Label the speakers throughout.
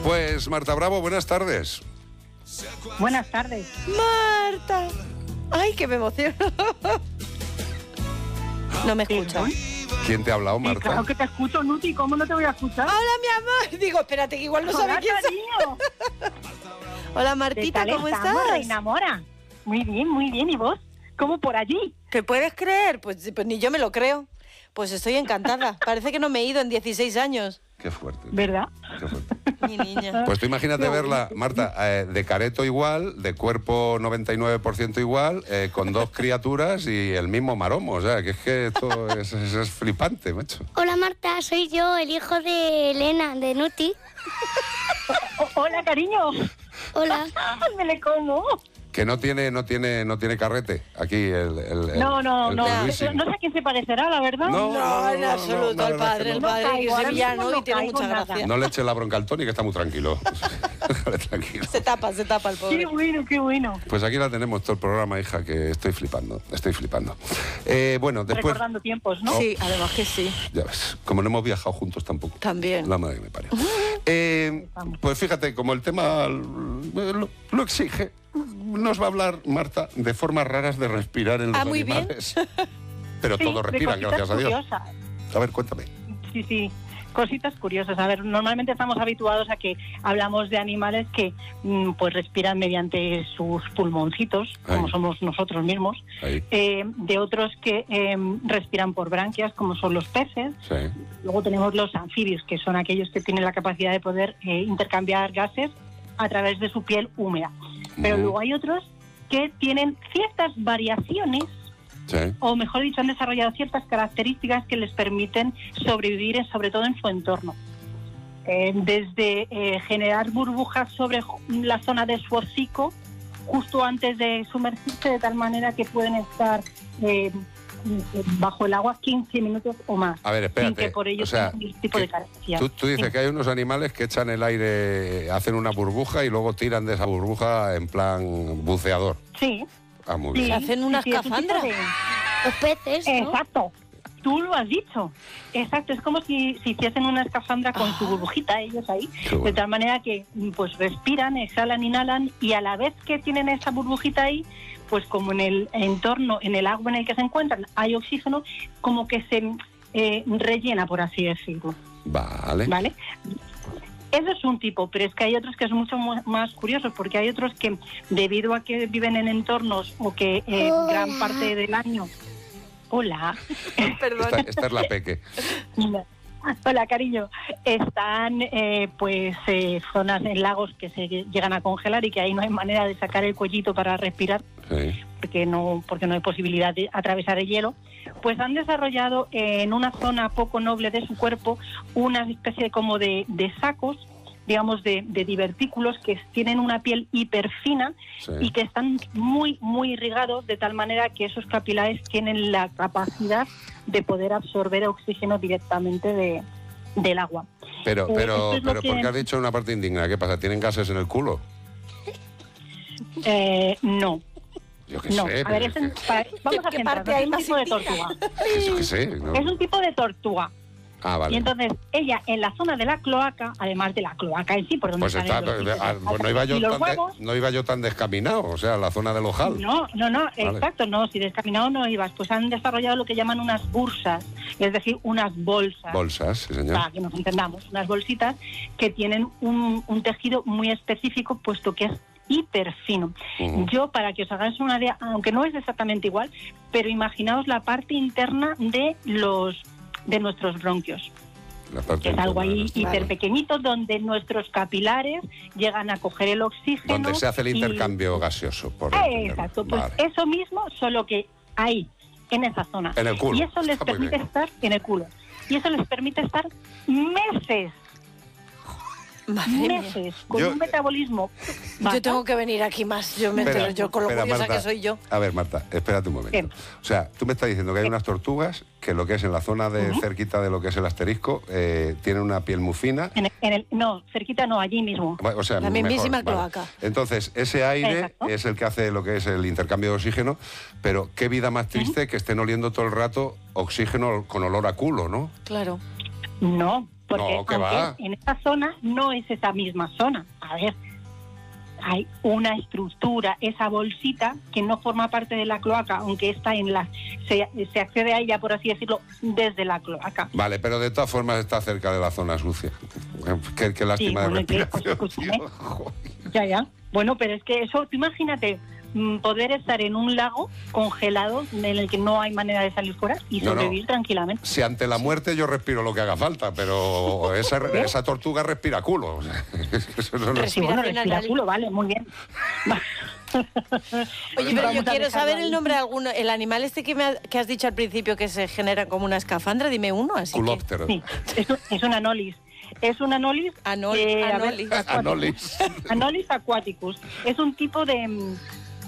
Speaker 1: Pues Marta Bravo, buenas tardes.
Speaker 2: Buenas tardes.
Speaker 3: Marta. Ay, que me emociono. No me escucha.
Speaker 1: ¿Quién te ha hablado,
Speaker 2: Sí,
Speaker 1: Marta?
Speaker 2: claro que te escucho, Nuti. ¿Cómo no te voy a escuchar?
Speaker 3: Hola, mi amor. Digo, espérate, que igual no sabe
Speaker 2: Hola,
Speaker 3: quién soy.
Speaker 2: cariño.
Speaker 3: Hola,
Speaker 2: ¿Qué
Speaker 3: Martita,
Speaker 2: tal
Speaker 3: ¿cómo
Speaker 2: estamos,
Speaker 3: estás?
Speaker 2: Reina Mora? Muy bien. ¿Y vos? ¿Cómo por allí?
Speaker 3: ¿Qué puedes creer? Pues ni yo me lo creo. Pues estoy encantada. Parece que no me he ido en 16 años.
Speaker 1: Qué fuerte.
Speaker 2: ¿Verdad?
Speaker 1: Qué fuerte.
Speaker 3: Mi niña.
Speaker 1: Pues tú imagínate verla, Marta, de careto igual, de cuerpo 99% igual, con 2 criaturas y el mismo maromo. O sea, que es que esto es flipante, macho.
Speaker 4: Hola Marta, soy yo, el hijo de Elena, de Nuti.
Speaker 2: Hola, cariño.
Speaker 4: Hola.
Speaker 2: Me le como.
Speaker 1: Que no tiene carrete aquí el
Speaker 2: No.
Speaker 1: Luisín.
Speaker 2: No sé a quién se parecerá, la verdad.
Speaker 3: No, en absoluto,
Speaker 1: la
Speaker 3: el
Speaker 1: verdad
Speaker 3: padre,
Speaker 1: es
Speaker 3: el
Speaker 1: que
Speaker 3: padre, que es
Speaker 2: ahora
Speaker 3: sevillano
Speaker 2: mismo no
Speaker 3: y tiene
Speaker 2: caigo
Speaker 3: mucha
Speaker 2: en nada.
Speaker 3: gracia.
Speaker 1: No le eche la bronca al Tony, que está muy tranquilo. Déjale tranquilo.
Speaker 3: Se tapa el pobre.
Speaker 2: Qué bueno.
Speaker 1: Pues aquí la tenemos todo el programa, hija, que estoy flipando. Bueno, después...
Speaker 2: Recordando tiempos, ¿no?
Speaker 3: Sí, además que sí.
Speaker 1: Ya ves, como no hemos viajado juntos tampoco.
Speaker 3: También.
Speaker 1: La madre que me parió. Pues fíjate, como el tema lo exige, nos va a hablar Marta de formas raras de respirar en los
Speaker 3: muy bien.
Speaker 1: animales. Pero
Speaker 2: Sí,
Speaker 1: todos
Speaker 2: de
Speaker 1: respiran,
Speaker 2: cositas
Speaker 1: gracias a Dios.
Speaker 2: curiosas.
Speaker 1: A ver, cuéntame.
Speaker 2: Sí. Cositas curiosas. A ver, normalmente estamos habituados a que hablamos de animales que pues respiran mediante sus pulmoncitos, como
Speaker 1: Ahí.
Speaker 2: somos nosotros mismos.
Speaker 1: Ahí.
Speaker 2: De otros que respiran por branquias, como son los peces.
Speaker 1: Sí.
Speaker 2: Luego tenemos los anfibios, que son aquellos que tienen la capacidad de poder intercambiar gases a través de su piel húmeda. Pero
Speaker 1: Ujú.
Speaker 2: luego hay otros que tienen ciertas variaciones,
Speaker 1: Sí.
Speaker 2: o mejor dicho, han desarrollado ciertas características que les permiten sobrevivir, sobre todo en su entorno. Desde generar burbujas sobre la zona de su hocico justo antes de sumergirse, de tal manera que pueden estar bajo el agua 15 minutos o más.
Speaker 1: A ver, espérate.
Speaker 2: Sin que por ello
Speaker 1: O sea,
Speaker 2: tengan ningún tipo de características.
Speaker 1: Tú dices
Speaker 2: Sí.
Speaker 1: que hay unos animales que echan el aire, hacen una burbuja y luego tiran de esa burbuja en plan buceador.
Speaker 2: Sí.
Speaker 1: Ah, muy
Speaker 2: Sí,
Speaker 1: bien.
Speaker 3: ¿Hacen una
Speaker 2: es un tipo
Speaker 3: escafandra?
Speaker 2: de-
Speaker 4: Los peces, ¿no?
Speaker 2: Exacto. Tú lo has dicho. Exacto, es como si hiciesen una escafandra con su burbujita ellos ahí,
Speaker 1: Qué bueno.
Speaker 2: de tal manera que pues respiran, exhalan, inhalan, y a la vez que tienen esa burbujita ahí, pues como en el entorno, en el agua en el que se encuentran, hay oxígeno, como que se rellena, por así decirlo.
Speaker 1: Vale.
Speaker 2: ¿Vale? Eso es un tipo, pero es que hay otros que son mucho más curiosos, porque hay otros que, debido a que viven en entornos o que
Speaker 4: Hola.
Speaker 2: gran parte del año... Hola.
Speaker 3: Perdón.
Speaker 1: Esta es la peque.
Speaker 2: Hola, cariño. Están zonas en lagos que se llegan a congelar y que ahí no hay manera de sacar el cuellito para respirar,
Speaker 1: Sí.
Speaker 2: porque no hay posibilidad de atravesar el hielo. Pues han desarrollado en una zona poco noble de su cuerpo una especie como de sacos, digamos, de divertículos que tienen una piel hiperfina
Speaker 1: Sí.
Speaker 2: y que están muy irrigados, de tal manera que esos capilares tienen la capacidad de poder absorber oxígeno directamente del agua.
Speaker 1: Pero
Speaker 2: esto es lo
Speaker 1: ¿por
Speaker 2: que-
Speaker 1: qué has dicho una parte indigna? ¿Qué pasa? ¿Tienen gases en el culo?
Speaker 2: No.
Speaker 1: Yo qué
Speaker 2: No,
Speaker 1: sé.
Speaker 2: a ver,
Speaker 1: pero
Speaker 2: vamos a
Speaker 3: ¿Qué
Speaker 2: centrarnos.
Speaker 3: parte hay
Speaker 2: Es un
Speaker 3: más
Speaker 2: tipo de
Speaker 3: épica?
Speaker 2: tortuga.
Speaker 1: yo qué sé. ¿no?
Speaker 2: Es un tipo de tortuga.
Speaker 1: Ah, vale.
Speaker 2: Y entonces ella en la zona de la cloaca, además de la cloaca en sí, por donde
Speaker 1: Pues
Speaker 2: salen
Speaker 1: está,
Speaker 2: los bichos,
Speaker 1: pues no iba yo
Speaker 2: y los
Speaker 1: tan descaminado, o sea, la zona del ojal.
Speaker 2: No, exacto, no, si descaminado no ibas, pues han desarrollado lo que llaman unas bursas, es decir, unas bolsas,
Speaker 1: Bolsas, sí, señor.
Speaker 2: para que nos entendamos, unas bolsitas que tienen un tejido muy específico, puesto que es hiperfino.
Speaker 1: Ujú.
Speaker 2: Yo, para que os hagáis una idea, aunque no es exactamente igual, pero imaginaos la parte interna de nuestros bronquios.
Speaker 1: La parte
Speaker 2: Que es algo ahí
Speaker 1: interna.
Speaker 2: hiper pequeñito, donde nuestros capilares llegan a coger el oxígeno.
Speaker 1: Donde se hace el
Speaker 2: y-
Speaker 1: intercambio gaseoso, por entenderlo.
Speaker 2: Exacto, pues
Speaker 1: Vale.
Speaker 2: eso mismo, solo que ahí, en esa zona.
Speaker 1: En el culo.
Speaker 2: Y eso les
Speaker 1: Está muy
Speaker 2: permite
Speaker 1: bien.
Speaker 2: estar en el culo. Y eso les permite estar meses
Speaker 3: Madre mía.
Speaker 2: meses con
Speaker 1: Yo-
Speaker 2: un metabolismo
Speaker 3: Yo
Speaker 2: bajo.
Speaker 3: tengo que venir aquí más. Yo me
Speaker 1: Espera,
Speaker 3: entero, yo con lo
Speaker 1: espera,
Speaker 3: curiosa
Speaker 1: Marta.
Speaker 3: que soy yo.
Speaker 1: A ver, Marta, espérate un momento.
Speaker 2: Sí.
Speaker 1: O sea, tú me estás diciendo que hay unas tortugas que lo que es en la zona de cerquita de lo que es el asterisco tienen una piel muy fina.
Speaker 2: No, cerquita no, allí mismo.
Speaker 1: O sea,
Speaker 3: La
Speaker 1: mejor,
Speaker 3: mismísima
Speaker 1: vale.
Speaker 3: cloaca.
Speaker 1: Entonces, ese aire
Speaker 2: Exacto.
Speaker 1: es el que hace lo que es el intercambio de oxígeno, pero qué vida más triste que estén oliendo todo el rato oxígeno con olor a culo, ¿no?
Speaker 3: Claro.
Speaker 2: No, Porque
Speaker 1: No, ¿qué
Speaker 2: aunque
Speaker 1: va?
Speaker 2: en esta zona no es esa misma zona. A ver, hay una estructura, esa bolsita, que no forma parte de la cloaca, aunque está se accede a ella, por así decirlo, desde la cloaca.
Speaker 1: Vale, pero de todas formas está cerca de la zona sucia. Qué lástima de
Speaker 2: bueno,
Speaker 1: respiración.
Speaker 2: escúchame.
Speaker 1: tío. Joder.
Speaker 2: Ya. Bueno, pero es que eso, tú imagínate poder estar en un lago congelado en el que no hay manera de salir fuera y
Speaker 1: No, no.
Speaker 2: sobrevivir tranquilamente.
Speaker 1: Si ante la muerte yo respiro lo que haga falta, pero esa tortuga respira culo. O sea, eso no-
Speaker 2: Sí, bueno,
Speaker 3: Respiración
Speaker 2: respira
Speaker 3: anal.
Speaker 2: culo, vale, muy bien.
Speaker 3: Oye, pero yo
Speaker 2: Vamos a
Speaker 3: quiero
Speaker 2: dejarlo
Speaker 3: saber
Speaker 2: ahí.
Speaker 3: el nombre de alguno. El animal este que has dicho al principio que se genera como una escafandra, dime uno, así que...
Speaker 1: Culóptero.
Speaker 2: Sí, es un anolis. Es un anolis.
Speaker 3: Anolis.
Speaker 2: acuático.
Speaker 1: Anolis.
Speaker 2: Anolis aquaticus. Es un tipo de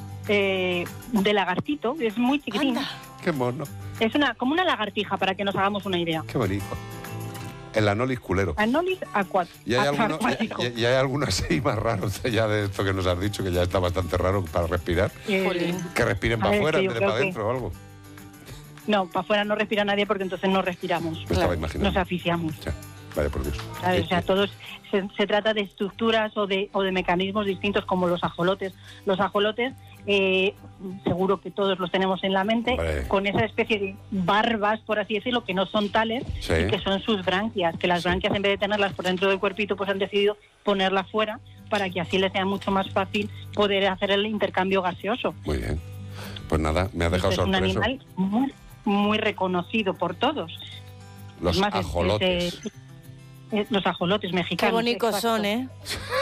Speaker 2: lagartito, es muy chiquitín.
Speaker 3: Anda.
Speaker 1: Qué mono.
Speaker 2: Es como una lagartija, para que nos hagamos una idea.
Speaker 1: Qué bonito. El anolis culero.
Speaker 2: Anolis acuático.
Speaker 1: Y hay algunos así más raros ya de esto que nos has dicho, que ya está bastante raro para respirar.
Speaker 3: Jolín.
Speaker 1: Que respiren
Speaker 2: A
Speaker 1: para
Speaker 2: ver,
Speaker 1: afuera
Speaker 2: que
Speaker 1: en
Speaker 2: yo
Speaker 1: vez de para
Speaker 2: creo que-
Speaker 1: adentro o algo.
Speaker 2: No, para afuera no respira nadie porque entonces no respiramos.
Speaker 1: Me estaba imaginando.
Speaker 2: Nos asfixiamos.
Speaker 1: Ya, vaya por Dios.
Speaker 2: ¿Sabes? O sea, todos se trata de estructuras o de mecanismos distintos como los ajolotes. Los ajolotes, seguro que todos los tenemos en la mente,
Speaker 1: Hombre.
Speaker 2: con esa especie de barbas, por así decirlo, que no son tales,
Speaker 1: Sí.
Speaker 2: y que son sus branquias, que las branquias en vez de tenerlas por dentro del cuerpito, pues han decidido ponerlas fuera para que así les sea mucho más fácil poder hacer el intercambio gaseoso.
Speaker 1: Muy bien. Pues nada, me has dejado
Speaker 2: Es un
Speaker 1: sorpreso.
Speaker 2: animal muy reconocido por todos.
Speaker 1: Los
Speaker 2: Es más,
Speaker 1: ajolotes.
Speaker 2: los ajolotes mexicanos.
Speaker 3: Qué bonitos
Speaker 2: exacto.
Speaker 3: son, ¿eh?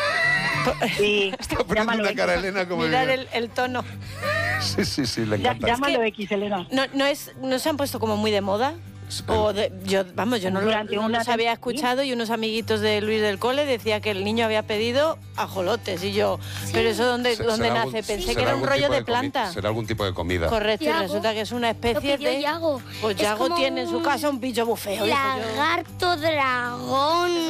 Speaker 2: Sí,
Speaker 1: Está poniendo
Speaker 2: llámalo
Speaker 1: una cara
Speaker 2: X.
Speaker 1: Elena como...
Speaker 3: Mirar
Speaker 1: que-
Speaker 3: el tono.
Speaker 1: Sí, le encanta.
Speaker 2: Llámalo X, Elena.
Speaker 3: ¿No se han puesto como muy de moda? Yo no
Speaker 2: Durante
Speaker 3: no
Speaker 2: una
Speaker 3: los había
Speaker 2: temporada,
Speaker 3: escuchado y unos amiguitos de Luis del cole decía que el niño había pedido ajolotes y yo, pero eso dónde
Speaker 1: Será
Speaker 3: nace?
Speaker 1: algún-
Speaker 3: Pensé
Speaker 1: será
Speaker 3: que era un
Speaker 1: algún
Speaker 3: rollo
Speaker 1: tipo
Speaker 3: de
Speaker 1: comi-
Speaker 3: planta.
Speaker 1: Será algún tipo de comida.
Speaker 3: Correcto, y
Speaker 4: Yago.
Speaker 3: resulta que es una
Speaker 4: Lo
Speaker 3: especie
Speaker 4: pidió
Speaker 3: de...
Speaker 4: Yago.
Speaker 3: Pues
Speaker 4: Es
Speaker 3: Yago
Speaker 4: como
Speaker 3: tiene en su
Speaker 4: un
Speaker 3: casa un pillo bufeo. dijo yo.
Speaker 4: Lagarto dragón.